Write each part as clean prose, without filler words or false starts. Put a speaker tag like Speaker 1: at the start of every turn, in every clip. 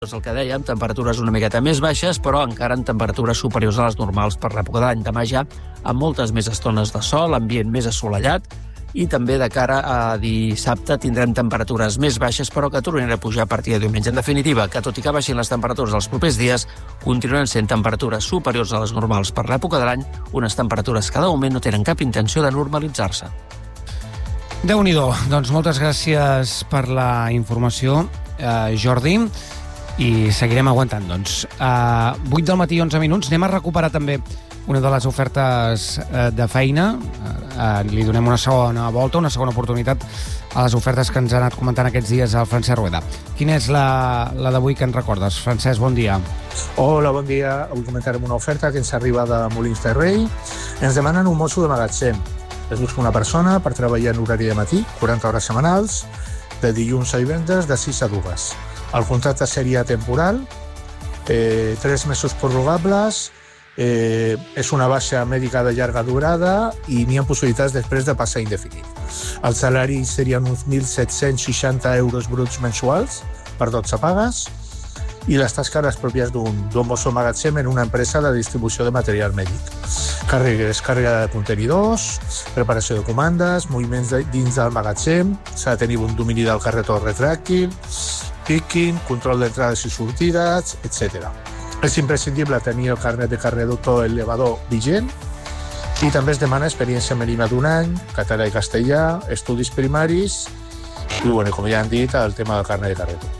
Speaker 1: És el que dèiem, temperatures una miqueta més baixes, però encara en temperatures superiors a les normals per l'època de l'any. Demà ja amb moltes més estones de sol, ambient més assolellat, i també de cara a dissabte tindrem temperatures més baixes, però que tornaran a pujar a partir de diumenge. En definitiva, que tot i que baixin les temperatures dels propers dies, continuaran sent temperatures superiors a les normals per l'època de l'any, unes temperatures que de moment no tenen cap intenció de normalitzar-se.
Speaker 2: Déu-n'hi-do. Doncs moltes gràcies per la informació, Jordi. I seguirem aguantant, doncs. 8 del matí, 11 minuts. Anem a recuperar també una de les ofertes de feina. Li donem una segona volta, una segona oportunitat a les ofertes que ens ha anat comentant aquests dies el Francesc Rueda. Quina és la d'avui que ens recordes? Francesc, bon dia.
Speaker 3: Hola, bon dia. Avui comentarem una oferta que ens arriba de Molins de Rei. Ens demanen un mosso de magatzem. Es busca una persona per treballar en horari de matí, 40 hores setmanals, de dilluns a divendres, de 6 a 2. El contracte seria temporal, 3 mesos prorrogables, és una baixa mèdica de llarga durada i n'hi ha possibilitats després de passar indefinit. El salari serien uns 1.760 euros bruts mensuals per 12 pagues i les tasques pròpies d'un mosso magatzem en una empresa de distribució de material mèdic. Descàrrega de contenidors, preparació de comandes, moviments dins del magatzem, s'ha de tenir un domini del carretó retràctil, picking, control d'entrades i sortides, etc. És imprescindible tenir el carnet de carregador elevador vigent i també es demana experiència mínima d'un any, català i castellà, estudis primaris i, com ja han dit, el tema del carnet de carregador.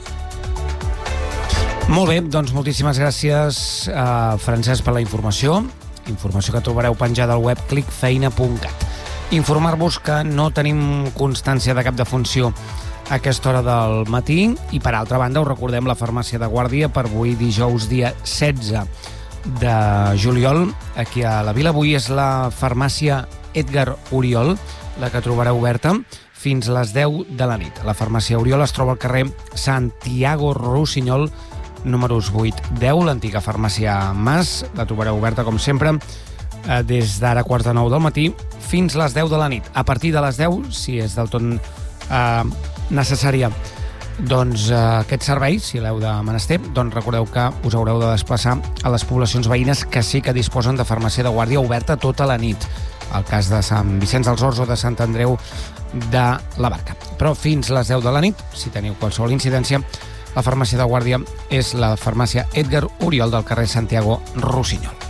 Speaker 2: Molt bé, doncs moltíssimes gràcies, Francesc, per la informació que trobareu penjada al web clicfeina.cat. Informar-vos que no tenim constància de cap defunció a aquesta hora del matí i, per altra banda, us recordem la farmàcia de guàrdia per avui dijous dia 16 de juliol aquí a la Vila. Avui és la farmàcia Edgar Oriol, la que trobareu oberta fins a les 10 de la nit. La farmàcia Oriol es troba al carrer Santiago Rossinyol, números 8-10, l'antiga farmàcia Mas. La trobareu oberta, com sempre, des d'ara 8:45 del matí fins a les 10 de la nit. A partir de les 10, si és del tot necessària aquest servei, si l'heu de menester, doncs recordeu que us haureu de desplaçar a les poblacions veïnes que sí que disposen de farmàcia de guàrdia oberta tota la nit. El cas de Sant Vicenç dels Horts o de Sant Andreu de la Barca. Però fins a les 10 de la nit, si teniu qualsevol incidència, la farmàcia de guàrdia és la farmàcia Edgar Oriol del carrer Santiago Rossinyol.